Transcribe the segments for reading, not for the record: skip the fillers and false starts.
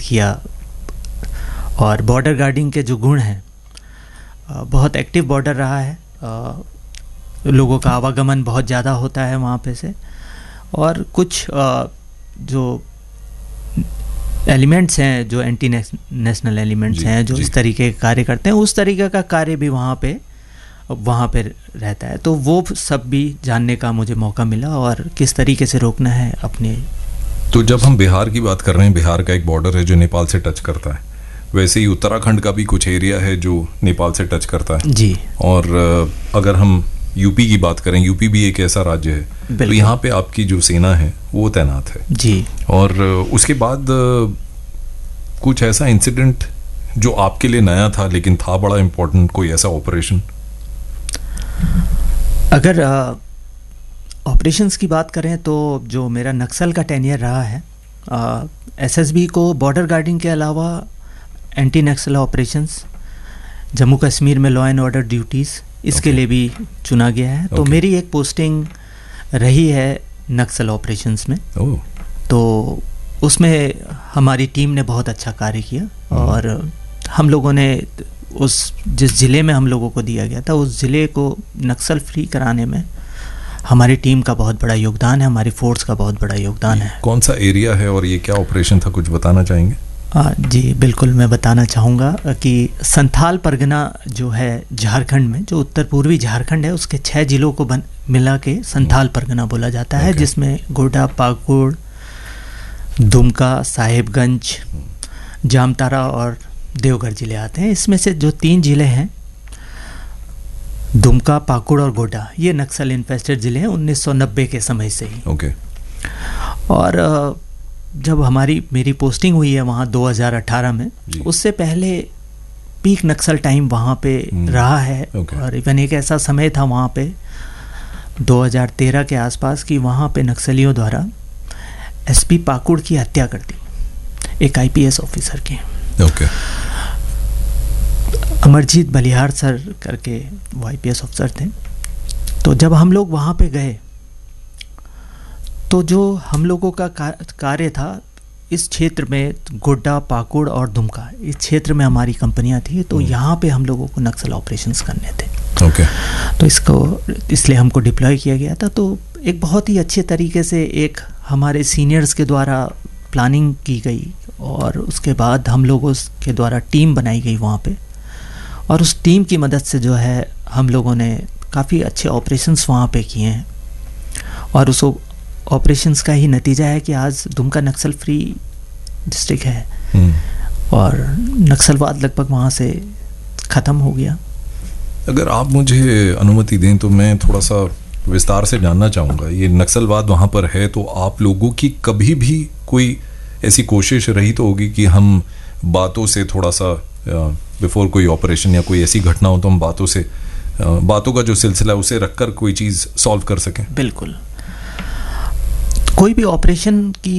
किया। और border guarding के जो गुण हैं, बहुत एक्टिव बॉर्डर रहा है, लोगों का आवागमन बहुत ज़्यादा होता है वहाँ पे से, और कुछ जो एलिमेंट्स हैं, जो एंटी नेशनल एलिमेंट्स हैं, जो इस तरीके के कार्य करते हैं, उस तरीके का कार्य भी वहाँ पे रहता है। तो वो सब भी जानने का मुझे मौका मिला, और किस तरीके से रोकना है अपने। तो जब हम बिहार की बात कर रहे हैं, बिहार का एक बॉर्डर है जो नेपाल से टच करता है, वैसे ही उत्तराखंड का भी कुछ एरिया है जो नेपाल से टच करता है जी। और अगर हम यूपी की बात करें, यूपी भी एक ऐसा राज्य है, तो यहाँ पे आपकी जो सेना है वो तैनात है जी। और उसके बाद कुछ ऐसा इंसिडेंट जो आपके लिए नया था लेकिन था बड़ा इम्पोर्टेंट, कोई ऐसा ऑपरेशन? अगर ऑपरेशंस की बात करें तो जो मेरा नक्सल का टेन्योर रहा है, एसएसबी को बॉर्डर गार्डिंग के अलावा एंटी नक्सल ऑपरेशंस, जम्मू कश्मीर में लॉ एंड ऑर्डर ड्यूटीज़, इसके लिए भी चुना गया है। तो मेरी एक पोस्टिंग रही है नक्सल ऑपरेशंस में। तो उसमें हमारी टीम ने बहुत अच्छा कार्य किया, और हम लोगों ने जिस ज़िले में हम लोगों को दिया गया था, उस ज़िले को नक्सल फ्री कराने में हमारी टीम का बहुत बड़ा योगदान है, हमारी फोर्स का बहुत बड़ा योगदान है। कौन सा एरिया है और ये क्या ऑपरेशन था, कुछ बताना चाहेंगे? जी बिल्कुल, मैं बताना चाहूँगा कि संथाल परगना जो है झारखंड में, जो उत्तर पूर्वी झारखंड है, उसके 6 जिलों को मिला के संथाल परगना बोला जाता है, जिसमें गोड्डा, पाकुड़, दुमका, साहिबगंज, जामताड़ा और देवघर जिले आते हैं। इसमें से जो 3 जिले हैं, दुमका, पाकुड़ और गोड्डा, ये नक्सल इन्फेस्टेड जिले हैं 1990 के समय से ही। और जब मेरी पोस्टिंग हुई है वहाँ 2018 में, उससे पहले पीक नक्सल टाइम वहाँ पे रहा है। और इवन एक ऐसा समय था वहाँ पे 2013 के आसपास कि वहाँ पे नक्सलियों द्वारा एसपी पाकुड़ की हत्या कर दी, एक आईपीएस ऑफिसर की। अमरजीत बलिहार सर करके वो आईपीएस ऑफिसर थे। तो जब हम लोग वहाँ पे गए, तो जो हम लोगों का कार्य था, इस क्षेत्र में गोड्डा, पाकुड़ और दुमका, इस क्षेत्र में हमारी कंपनियां थी। तो यहाँ पे हम लोगों को नक्सल ऑपरेशंस करने थे। तो इसलिए हमको डिप्लॉय किया गया था। तो एक बहुत ही अच्छे तरीके से एक हमारे सीनियर्स के द्वारा प्लानिंग की गई, और उसके बाद हम लोगों के द्वारा टीम बनाई गई वहाँ पे, और उस टीम की मदद से जो है हम लोगों ने काफ़ी अच्छे ऑपरेशंस वहाँ पे किए हैं। और उस ऑपरेशंस का ही नतीजा है कि आज दुमका नक्सल फ्री डिस्ट्रिक्ट है, और नक्सलवाद लगभग वहाँ से ख़त्म हो गया। अगर आप मुझे अनुमति दें तो मैं थोड़ा सा विस्तार से जानना चाहूँगा, ये नक्सलवाद वहाँ पर है, तो आप लोगों की कभी भी कोई ऐसी कोशिश रही तो होगी कि हम बातों से थोड़ा सा बिफोर कोई ऑपरेशन या कोई ऐसी घटना हो तो हम बातों का जो सिलसिला उसे रखकर कोई चीज़ सॉल्व कर सकें? बिल्कुल। कोई भी ऑपरेशन की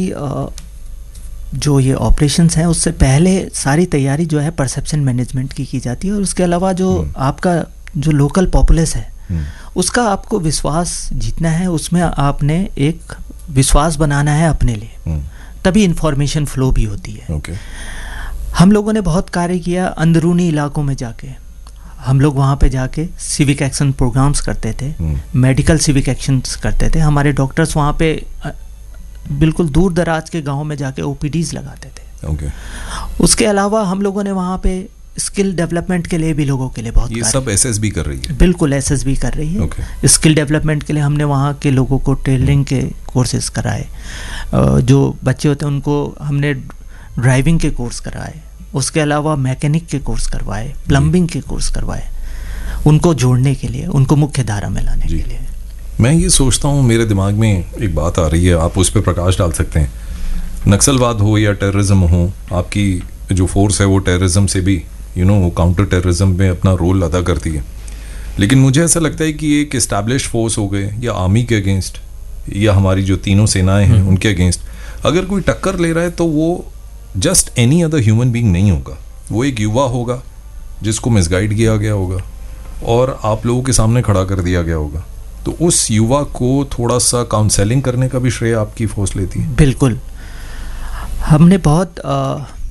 जो ये ऑपरेशंस हैं, उससे पहले सारी तैयारी जो है परसेप्शन मैनेजमेंट की जाती है, और उसके अलावा जो आपका जो लोकल पॉपुलेस है उसका आपको विश्वास जीतना है, उसमें आपने एक विश्वास बनाना है अपने लिए, तभी इंफॉर्मेशन फ्लो भी होती है। हम लोगों ने बहुत कार्य किया अंदरूनी इलाकों में जाके। हम लोग वहाँ पे जाके सिविक एक्शन प्रोग्राम्स करते थे, मेडिकल सिविक एक्शंस करते थे। हमारे डॉक्टर्स वहाँ पे बिल्कुल दूर दराज के गाँव में जाके ओपीडीज लगाते थे। उसके अलावा हम लोगों ने वहाँ पे स्किल डेवलपमेंट के लिए भी लोगों के लिए बहुत ये सब एसएसबी कर रही है? बिल्कुल एसएसबी कर रही है। स्किल डेवलपमेंट के लिए हमने वहाँ के लोगों को टेलरिंग के कोर्सेज कराए, जो बच्चे होते हैं उनको हमने ड्राइविंग के कोर्स कराए, उसके अलावा मैकेनिक के कोर्स करवाए, प्लम्बिंग के कोर्स करवाए, उनको जोड़ने के लिए, उनको मुख्य धारा में लाने के लिए। मैं ये सोचता हूँ, मेरे दिमाग में एक बात आ रही है, आप उस पर प्रकाश डाल सकते हैं। नक्सलवाद हो या टेररिज्म हो, आपकी जो फोर्स है वो टेररिज्म से भी वो काउंटर टेररिज्म में अपना रोल अदा करती है। लेकिन मुझे ऐसा लगता है कि एक एस्टैब्लिश्ड फोर्स हो गए या आर्मी के अगेंस्ट या हमारी जो तीनों सेनाएं हैं उनके अगेंस्ट अगर कोई टक्कर ले रहा है तो वो just any other human being नहीं होगा, वो एक युवा होगा जिसको मिसगाइड किया गया होगा और आप लोगों के सामने खड़ा कर दिया गया होगा। तो उस युवा को थोड़ा सा काउंसलिंग करने का भी श्रेय आपकी फोर्स लेती है? बिल्कुल। हमने बहुत